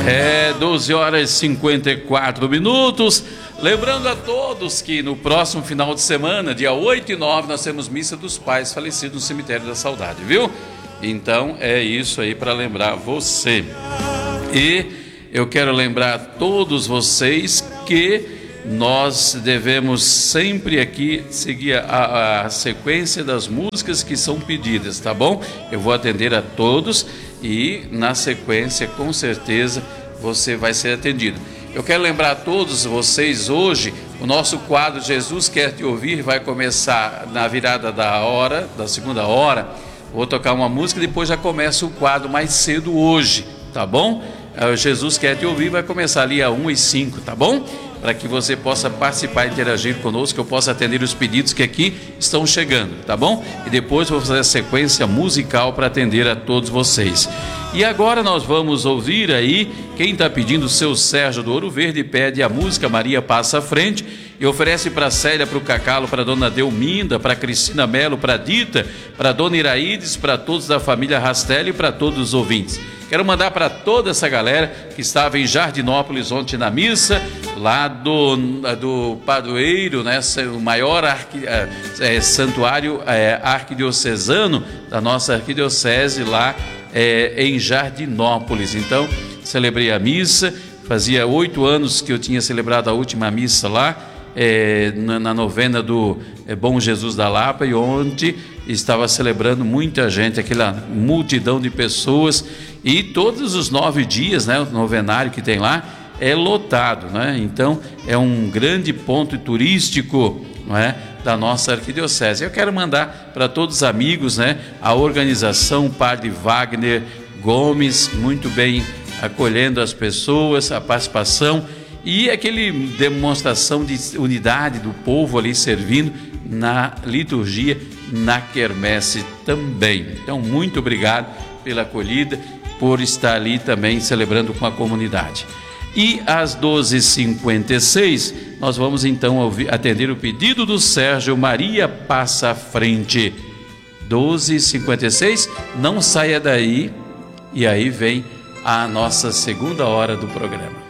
12 horas e 54 minutos. Lembrando a todos que no próximo final de semana, dia 8 e 9, nós temos Missa dos Pais Falecidos no Cemitério da Saudade, viu? Então é isso aí para lembrar você. E eu quero lembrar a todos vocês que nós devemos sempre aqui seguir a sequência das músicas que são pedidas, tá bom? Eu vou atender a todos e na sequência, com certeza, você vai ser atendido. Eu quero lembrar a todos vocês hoje, o nosso quadro Jesus Quer Te Ouvir vai começar na virada da segunda hora. Vou tocar uma música e depois já começa o quadro mais cedo hoje, tá bom? Jesus Quer Te Ouvir vai começar ali a 1h05, tá bom? Para que você possa participar e interagir conosco, que eu possa atender os pedidos que aqui estão chegando, tá bom? E depois vou fazer a sequência musical para atender a todos vocês. E agora nós vamos ouvir aí, quem está pedindo, o seu Sérgio do Ouro Verde, pede a música Maria Passa à Frente e oferece para a Célia, para o Cacalo, para a dona Delminda, para a Cristina Melo, para a Dita, para a dona Iraídes, para todos da família Rastelli e para todos os ouvintes. Quero mandar para toda essa galera que estava em Jardinópolis ontem na missa, lá do padroeiro, né, o maior santuário arquidiocesano da nossa arquidiocese lá em Jardinópolis. Então, celebrei a missa, fazia 8 anos que eu tinha celebrado a última missa lá, na novena do Bom Jesus da Lapa, e ontem estava celebrando muita gente, aquela multidão de pessoas, e todos os 9 dias, né, o novenário que tem lá é lotado, né? Então é um grande ponto turístico, não é, da nossa arquidiocese. Eu quero mandar para todos os amigos, né, a organização, o padre Wagner Gomes, muito bem acolhendo as pessoas, a participação e aquele demonstração de unidade do povo ali servindo na liturgia, na quermesse também. Então, muito obrigado pela acolhida, por estar ali também celebrando com a comunidade. E às 12h56, nós vamos então atender o pedido do Sérgio Maria Passa à Frente. 12h56, não saia daí, e aí vem a nossa segunda hora do programa.